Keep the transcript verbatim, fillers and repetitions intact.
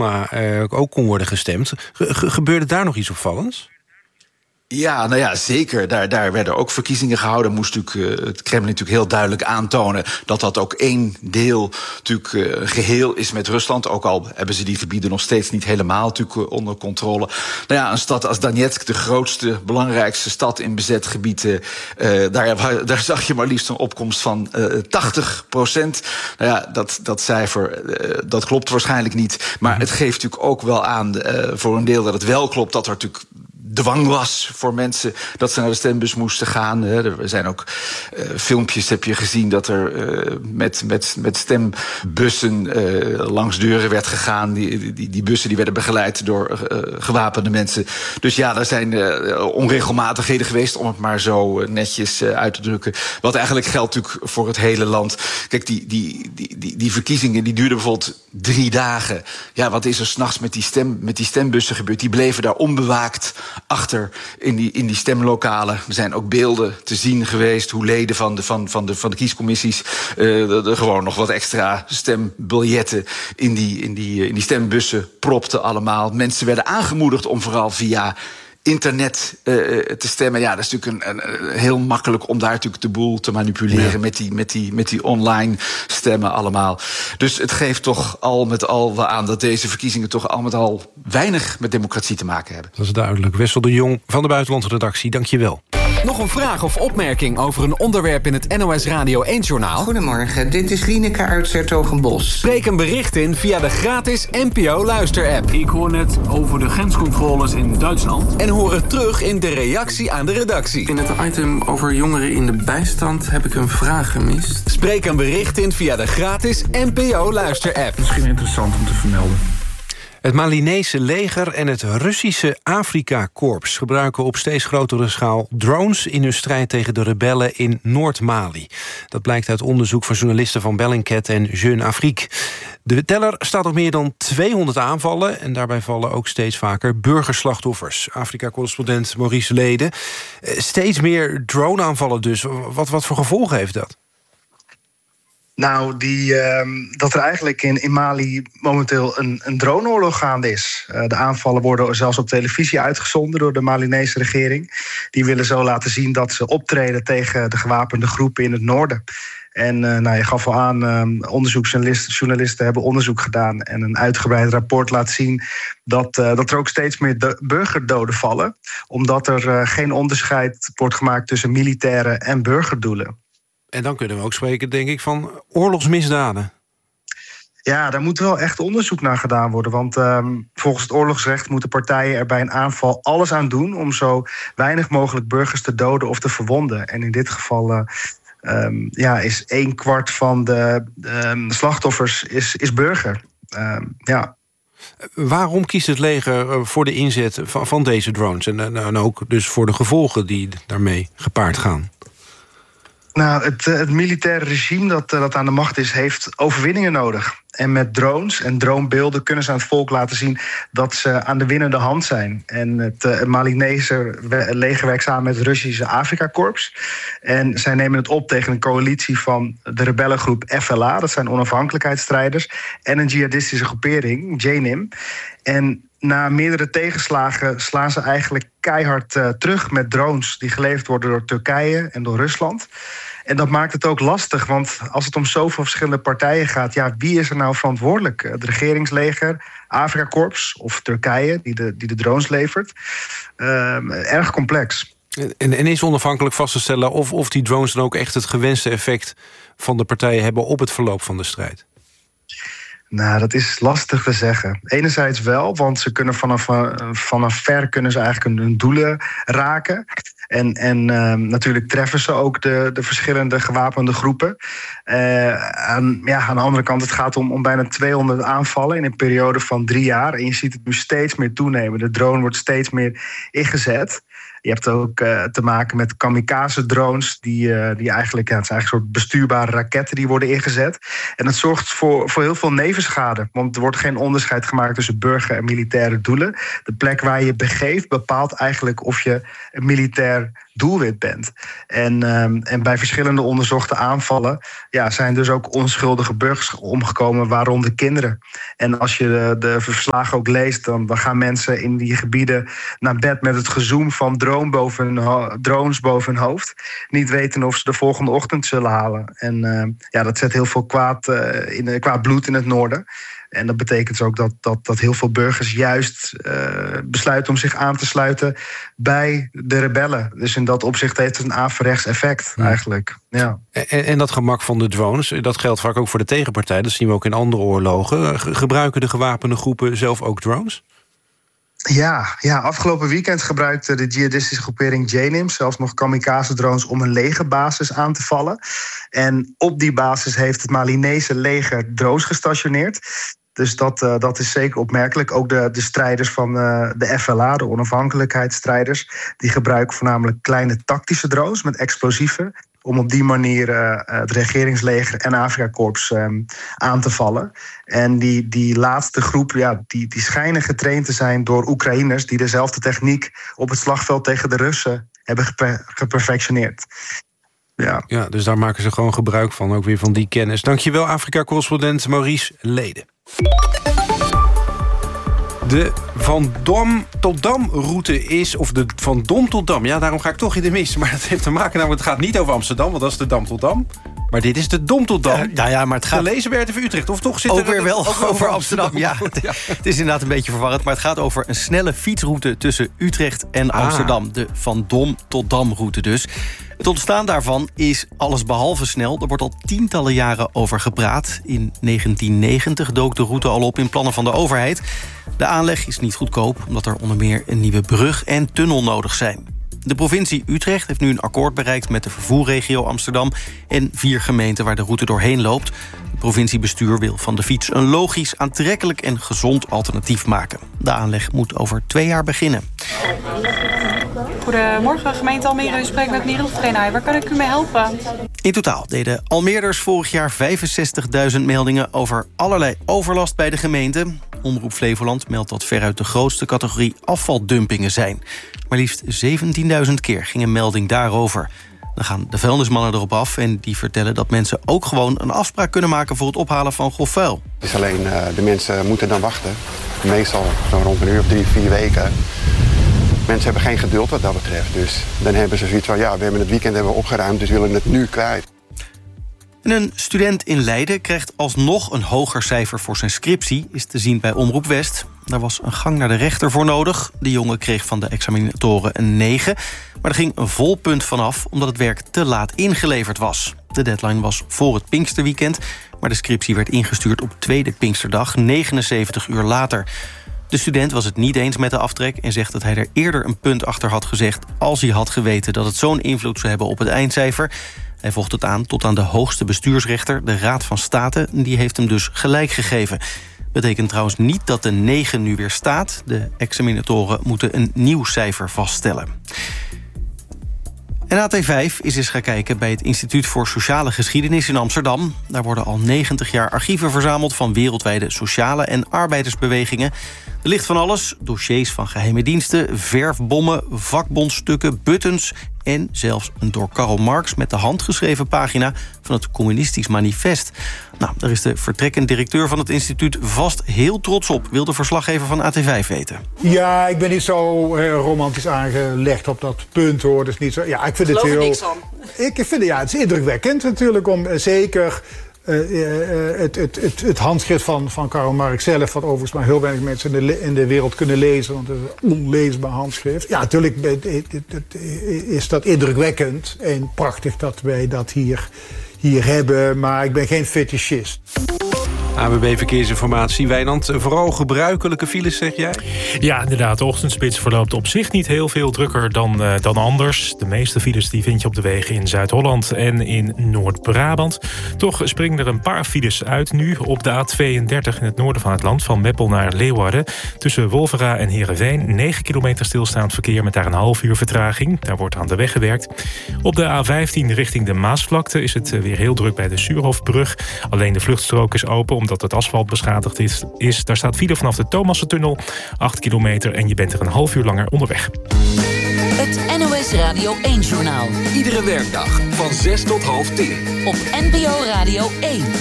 Duma uh, ook kon worden gestemd. Ge- ge- gebeurde daar nog iets opvallends? Ja, nou ja, zeker. Daar, daar werden ook verkiezingen gehouden. Moest natuurlijk, uh, het Kremlin natuurlijk heel duidelijk aantonen dat dat ook één deel natuurlijk uh, geheel is met Rusland. Ook al hebben ze die gebieden nog steeds niet helemaal natuurlijk uh, onder controle. Nou ja, een stad als Donetsk, de grootste, belangrijkste stad in bezet gebied, uh, daar, daar zag je maar liefst een opkomst van uh, tachtig procent. Nou ja, dat, dat cijfer, uh, dat klopt waarschijnlijk niet. Maar het geeft natuurlijk ook wel aan, uh, voor een deel dat het wel klopt, dat er natuurlijk dwang was voor mensen dat ze naar de stembus moesten gaan. Er zijn ook uh, filmpjes, heb je gezien, dat er uh, met, met, met stembussen uh, langs deuren werd gegaan. Die, die, die bussen die werden begeleid door uh, gewapende mensen. Dus ja, er zijn uh, onregelmatigheden geweest, om het maar zo uh, netjes uh, uit te drukken. Wat eigenlijk geldt natuurlijk voor het hele land. Kijk, die, die, die, die, die verkiezingen die duurden bijvoorbeeld drie dagen. Ja, wat is er 's nachts met die stem, met die stembussen gebeurd? Die bleven daar onbewaakt achter in die, in die stemlokalen. Er zijn ook beelden te zien geweest hoe leden van de, van, van de, van de kiescommissies uh, de, de gewoon nog wat extra stembiljetten in die, in, die, in die stembussen propten allemaal. Mensen werden aangemoedigd om vooral via internet uh, te stemmen. Ja, dat is natuurlijk een, een, een heel makkelijk om daar natuurlijk de boel te manipuleren, ja, met, die, met, die, met die online stemmen allemaal. Dus het geeft toch al met al wel aan dat deze verkiezingen toch al met al weinig met democratie te maken hebben. Dat is duidelijk. Wessel de Jong van de Buitenlandse Redactie, dank je wel. Nog een vraag of opmerking over een onderwerp in het N O S Radio één-journaal? Goedemorgen, dit is Lieneke uit 's-Hertogenbosch. Spreek een bericht in via de gratis N P O-luister-app. Ik hoor net over de grenscontroles in Duitsland. En hoor het terug in de reactie aan de redactie. In het item over jongeren in de bijstand heb ik een vraag gemist. Spreek een bericht in via de gratis N P O-luister-app. Misschien interessant om te vermelden. Het Malinese leger en het Russische Afrika-korps gebruiken op steeds grotere schaal drones in hun strijd tegen de rebellen in Noord-Mali. Dat blijkt uit onderzoek van journalisten van Bellingcat en Jeune Afrique. De teller staat op meer dan tweehonderd aanvallen en daarbij vallen ook steeds vaker burgerslachtoffers. Afrika-correspondent Maurice Leden. Steeds meer drone-aanvallen dus. Wat, wat voor gevolgen heeft dat? Nou, die, uh, dat er eigenlijk in, in Mali momenteel een, een droneoorlog gaande is. Uh, de aanvallen worden zelfs op televisie uitgezonden door de Malinese regering. Die willen zo laten zien dat ze optreden tegen de gewapende groepen in het noorden. En uh, nou, je gaf al aan, uh, onderzoeksjournalisten journalisten hebben onderzoek gedaan en een uitgebreid rapport laat zien dat, uh, dat er ook steeds meer de burgerdoden vallen, omdat er uh, geen onderscheid wordt gemaakt tussen militaire en burgerdoelen. En dan kunnen we ook spreken, denk ik, van oorlogsmisdaden. Ja, daar moet wel echt onderzoek naar gedaan worden. Want um, volgens het oorlogsrecht moeten partijen er bij een aanval alles aan doen om zo weinig mogelijk burgers te doden of te verwonden. En in dit geval uh, um, ja, is een kwart van de um, slachtoffers is, is burger. Um, ja. Waarom kiest het leger voor de inzet van, van deze drones? En, en ook dus voor de gevolgen die daarmee gepaard gaan? Nou, het, het militaire regime dat, dat aan de macht is, heeft overwinningen nodig. En met drones en dronebeelden kunnen ze aan het volk laten zien dat ze aan de winnende hand zijn. En het uh, Malinese leger werkt samen met het Russische Afrika-korps. En zij nemen het op tegen een coalitie van de rebellengroep F L A, dat zijn onafhankelijkheidsstrijders, en een jihadistische groepering, J N I M. En na meerdere tegenslagen slaan ze eigenlijk keihard uh, terug met drones die geleverd worden door Turkije en door Rusland. En dat maakt het ook lastig, want als het om zoveel verschillende partijen gaat, ja, wie is er nou verantwoordelijk? Het regeringsleger, Afrika-korps of Turkije, die de, die de drones levert. Uh, erg complex. En, en is onafhankelijk vast te stellen of, of die drones dan ook echt het gewenste effect van de partijen hebben op het verloop van de strijd? Nou, dat is lastig te zeggen. Enerzijds wel, want ze kunnen vanaf, vanaf ver kunnen ze eigenlijk hun doelen raken. En, en uh, natuurlijk treffen ze ook de, de verschillende gewapende groepen. Uh, aan, ja, aan de andere kant, het gaat om, om bijna tweehonderd aanvallen in een periode van drie jaar. En je ziet het nu steeds meer toenemen. De drone wordt steeds meer ingezet. Je hebt ook uh, te maken met kamikaze-drones, die, uh, die eigenlijk, ja, het zijn eigenlijk soort bestuurbare raketten die worden ingezet. En dat zorgt voor, voor heel veel nevenschade, want er wordt geen onderscheid gemaakt tussen burger- en militaire doelen. De plek waar je begeeft bepaalt eigenlijk of je een militair doelwit bent. En, um, en bij verschillende onderzochte aanvallen ja, zijn dus ook onschuldige burgers omgekomen, waaronder kinderen. En als je de, de verslagen ook leest, dan, dan gaan mensen in die gebieden naar bed met het gezoem van drone boven hun ho- drones boven hun hoofd. Niet weten of ze de volgende ochtend zullen halen. En uh, ja, dat zet heel veel kwaad, uh, in, kwaad bloed in het noorden. En dat betekent ook dat, dat, dat heel veel burgers juist uh, besluiten om zich aan te sluiten bij de rebellen. Dus in dat opzicht heeft het een averechts effect eigenlijk. Ja. En, en dat gemak van de drones, dat geldt vaak ook voor de tegenpartij. Dat zien we ook in andere oorlogen. Gebruiken de gewapende groepen zelf ook drones? Ja, ja, afgelopen weekend gebruikte de jihadistische groepering Janim zelfs nog kamikaze-drones om een legerbasis aan te vallen. En op die basis heeft het Malinese leger drones gestationeerd. Dus dat, uh, dat is zeker opmerkelijk. Ook de, de strijders van uh, de F L A, de onafhankelijkheidsstrijders, die gebruiken voornamelijk kleine tactische drones met explosieven om op die manier uh, het regeringsleger en Afrika-korps um, aan te vallen. En die, die laatste groep, ja, die, die schijnen getraind te zijn door Oekraïners die dezelfde techniek op het slagveld tegen de Russen hebben geper- geperfectioneerd. Ja. ja, dus daar maken ze gewoon gebruik van, ook weer van die kennis. Dankjewel, Afrika-correspondent Maurice Leden. De Van Dam tot Dam-route is, of de Van Dom tot Dam... ja, daarom ga ik toch in de mis, maar dat heeft te maken... namelijk het gaat niet over Amsterdam, want dat is de Dam tot Dam... maar dit is de Dom tot Dam. Ja, nou ja, maar het gaat... Gelezen bij R T V Utrecht, of toch zit ook er... weer wel ook over Amsterdam, Amsterdam. Ja, ja. Het is inderdaad een beetje verwarrend... maar het gaat over een snelle fietsroute tussen Utrecht en Amsterdam. Ah. De Van Dom tot Dam-route dus. Het ontstaan daarvan is allesbehalve snel. Er wordt al tientallen jaren over gepraat. In negentien negentig dook de route al op in plannen van de overheid. De aanleg is niet goedkoop, omdat er onder meer een nieuwe brug en tunnel nodig zijn. De provincie Utrecht heeft nu een akkoord bereikt met de vervoerregio Amsterdam en vier gemeenten waar de route doorheen loopt. Het provinciebestuur wil van de fiets een logisch, aantrekkelijk en gezond alternatief maken. De aanleg moet over twee jaar beginnen. Goedemorgen, gemeente Almere. U spreekt met Merel Vreenaai. Waar kan ik u mee helpen? In totaal deden Almeerders vorig jaar vijfenzestigduizend meldingen over allerlei overlast bij de gemeente. Omroep Flevoland meldt dat veruit de grootste categorie afvaldumpingen zijn. Maar liefst zeventienduizend keer ging een melding daarover. Dan gaan de vuilnismannen erop af en die vertellen dat mensen ook gewoon een afspraak kunnen maken voor het ophalen van grof vuil. Het is alleen, uh, de mensen moeten dan wachten. Meestal zo rond een uur of drie, vier weken. Mensen hebben geen geduld wat dat betreft. Dus dan hebben ze zoiets van, ja, we hebben het weekend hebben we opgeruimd, dus willen het nu kwijt. En een student in Leiden krijgt alsnog een hoger cijfer voor zijn scriptie, is te zien bij Omroep West. Daar was een gang naar de rechter voor nodig. De jongen kreeg van de examinatoren een negen. Maar er ging een vol punt vanaf, omdat het werk te laat ingeleverd was. De deadline was voor het Pinksterweekend, maar de scriptie werd ingestuurd op tweede Pinksterdag, negenenzeventig uur later. De student was het niet eens met de aftrek en zegt dat hij er eerder een punt achter had gezegd als hij had geweten dat het zo'n invloed zou hebben op het eindcijfer. Hij vocht het aan tot aan de hoogste bestuursrechter, de Raad van State. Die heeft hem dus gelijk gegeven. Betekent trouwens niet dat de negen nu weer staat. De examinatoren moeten een nieuw cijfer vaststellen. En A T vijf is eens gaan kijken bij het Instituut voor Sociale Geschiedenis in Amsterdam. Daar worden al negentig jaar archieven verzameld van wereldwijde sociale en arbeidersbewegingen. Er ligt van alles, dossiers van geheime diensten, verfbommen, vakbondstukken, buttons en zelfs een door Karl Marx met de hand geschreven pagina van het Communistisch Manifest. Nou, daar is de vertrekkend directeur van het instituut vast heel trots op, wil de verslaggever van A T vijf weten. Ja, ik ben niet zo uh, romantisch aangelegd op dat punt, hoor. Dus niet zo, ja, ik vind het heel. Niks aan. Ik vind het, ja, het is indrukwekkend natuurlijk om uh, zeker. Uh, uh, het, het, het, het handschrift van, van Karl Marx zelf, wat overigens maar heel weinig mensen in de, in de wereld kunnen lezen, want het is een onleesbaar handschrift. Ja, natuurlijk is dat indrukwekkend en prachtig dat wij dat hier, hier hebben, maar ik ben geen fetischist. A B B Verkeersinformatie, Wijnand. Vooral gebruikelijke files, zeg jij? Ja, inderdaad. De ochtendspits verloopt op zich niet heel veel drukker dan, uh, dan anders. De meeste files die vind je op de wegen in Zuid-Holland en in Noord-Brabant. Toch springen er een paar files uit nu op de A tweeëndertig in het noorden van het land, van Meppel naar Leeuwarden. Tussen Wolvera en Heerenveen. negen kilometer stilstaand verkeer met daar een half uur vertraging. Daar wordt aan de weg gewerkt. Op de A vijftien richting de Maasvlakte is het weer heel druk bij de Suurhofbrug. Alleen de vluchtstrook is open omdat het asfalt beschadigd is. is. Daar staat file vanaf de Thomassentunnel, acht kilometer en je bent er een half uur langer onderweg. Het N O S Radio één-journaal. Iedere werkdag van zes tot half tien. Op N P O Radio één.